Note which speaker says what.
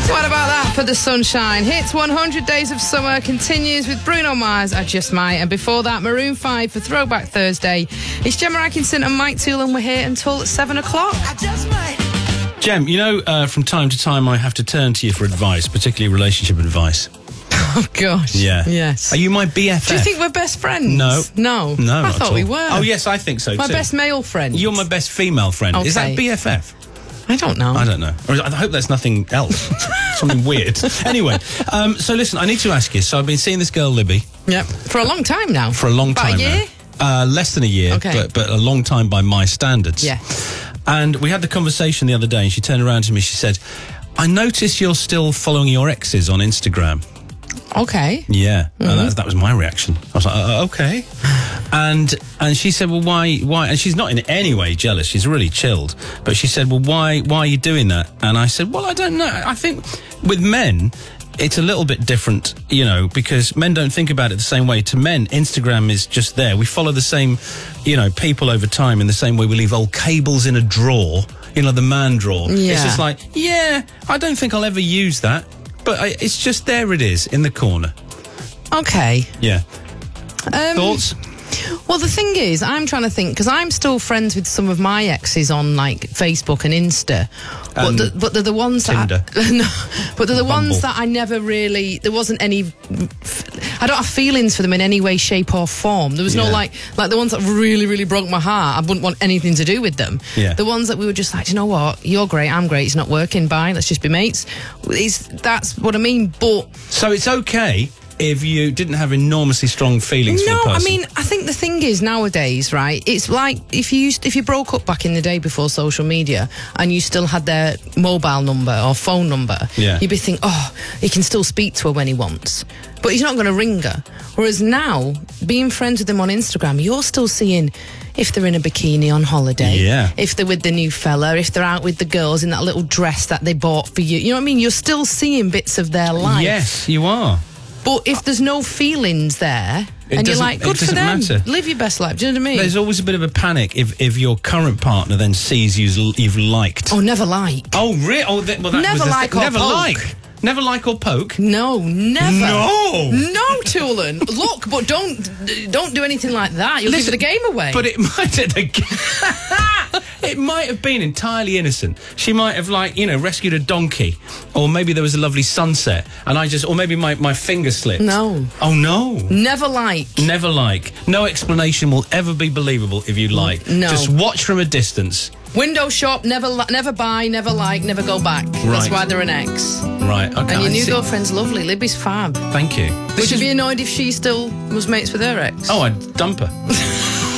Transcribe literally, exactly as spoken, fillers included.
Speaker 1: What about that for the sunshine? Hits one hundred Days of Summer continues with Bruno Mars, I Just Might. And before that, Maroon five for Throwback Thursday. It's Gemma Atkinson and Mike Toole, and we're here until seven o'clock. I just might.
Speaker 2: Jem, you know, uh, from time to time I have to turn to you for advice, particularly relationship advice.
Speaker 1: Oh, gosh.
Speaker 2: Yeah.
Speaker 1: Yes.
Speaker 2: Are you my B F F?
Speaker 1: Do you think we're best friends?
Speaker 2: No.
Speaker 1: No.
Speaker 2: No,
Speaker 1: I
Speaker 2: not
Speaker 1: thought
Speaker 2: at all.
Speaker 1: we were.
Speaker 2: Oh, yes, I think so,
Speaker 1: My
Speaker 2: too.
Speaker 1: best male friend.
Speaker 2: You're my best female friend.
Speaker 1: Okay.
Speaker 2: Is that B F F?
Speaker 1: I don't know.
Speaker 2: I don't know. Or I hope that's nothing else. Something weird. Anyway, um, so listen, I need to ask you. So I've been seeing this girl, Libby.
Speaker 1: Yep. For a long time now.
Speaker 2: For a long
Speaker 1: About
Speaker 2: time
Speaker 1: a year?
Speaker 2: now. Uh, less than a year,
Speaker 1: Okay.
Speaker 2: but, but a long time by my standards.
Speaker 1: Yeah.
Speaker 2: And we had the conversation the other day, and she turned around to me, she said, I notice you're still following your exes on Instagram.
Speaker 1: Okay.
Speaker 2: Yeah,
Speaker 1: Mm-hmm.
Speaker 2: and that, that was my reaction. I was like, uh, okay. And and she said, well, why, why? And she's not in any way jealous. She's really chilled. But she said, well, why, why are you doing that? And I said, well, I don't know. I think with men, it's a little bit different, you know, because men don't think about it the same way. To men, Instagram is just there. We follow the same, you know, people over time in the same way we leave old cables in a drawer, you know, the man drawer.
Speaker 1: Yeah.
Speaker 2: It's just like, yeah, I don't think I'll ever use that. But I, it's just there it is, in the corner.
Speaker 1: Okay.
Speaker 2: Yeah.
Speaker 1: Um,
Speaker 2: Thoughts?
Speaker 1: Well, the thing is, I'm trying to think, because I'm still friends with some of my exes on, like, Facebook and Insta. But,
Speaker 2: And
Speaker 1: the, but they're the ones
Speaker 2: Tinder.
Speaker 1: that... I, no, but they're the
Speaker 2: Bumble.
Speaker 1: ones that I never really... There wasn't any... I don't have feelings for them in any way, shape or form. There was no,
Speaker 2: Yeah.
Speaker 1: like... Like, the ones that really, really broke my heart, I wouldn't want anything to do with them.
Speaker 2: Yeah.
Speaker 1: The ones that we were just like, you know what? You're great, I'm great, it's not working, bye, let's just be mates. It's, that's what I mean, but...
Speaker 2: So it's okay if you didn't have enormously strong feelings
Speaker 1: No,
Speaker 2: for a
Speaker 1: I
Speaker 2: person?
Speaker 1: mean, I think the thing is nowadays, right? It's like if you used, if you broke up back in the day before social media, and you still had their mobile number or phone number,
Speaker 2: Yeah.
Speaker 1: you'd be thinking, oh, he can still speak to her when he wants, but he's not going to ring her. Whereas now, being friends with them on Instagram, you're still seeing if they're in a bikini on holiday,
Speaker 2: Yeah.
Speaker 1: if they're with the new fella, if they're out with the girls in that little dress that they bought for you. You know what I mean? You're still seeing bits of their life.
Speaker 2: Yes, you are.
Speaker 1: But if there's no feelings there,
Speaker 2: It
Speaker 1: and you're
Speaker 2: doesn't-
Speaker 1: like,
Speaker 2: it
Speaker 1: good for
Speaker 2: doesn't
Speaker 1: them,
Speaker 2: matter.
Speaker 1: live your best life. Do you know what I mean?
Speaker 2: There's always a bit of a panic if, if your current partner then sees you, you've liked.
Speaker 1: Oh, never like.
Speaker 2: Oh, really? Oh, that, well, that
Speaker 1: Never
Speaker 2: was the
Speaker 1: like
Speaker 2: thing.
Speaker 1: or
Speaker 2: Never
Speaker 1: poke.
Speaker 2: like. Never like or poke.
Speaker 1: No, never.
Speaker 2: No.
Speaker 1: No, Toolin. Look, but don't don't do anything like that. You'll
Speaker 2: Listen,
Speaker 1: give the game away.
Speaker 2: But it might the, it might have been entirely innocent. She might have, like, you know, rescued a donkey, or maybe there was a lovely sunset, and I just, or maybe my, my finger slipped.
Speaker 1: No.
Speaker 2: Oh no.
Speaker 1: Never like.
Speaker 2: Never like. No explanation will ever be believable if you like.
Speaker 1: No.
Speaker 2: Just watch from a distance.
Speaker 1: Window shop, never li- never buy, never like, never go back. That's
Speaker 2: Right.
Speaker 1: why they're an ex.
Speaker 2: Right. Okay.
Speaker 1: And your
Speaker 2: I
Speaker 1: new
Speaker 2: see.
Speaker 1: girlfriend's lovely. Libby's fab.
Speaker 2: Thank you.
Speaker 1: Would
Speaker 2: This
Speaker 1: you
Speaker 2: is.
Speaker 1: be annoyed if she still was mates with her ex?
Speaker 2: Oh, I'd dump her.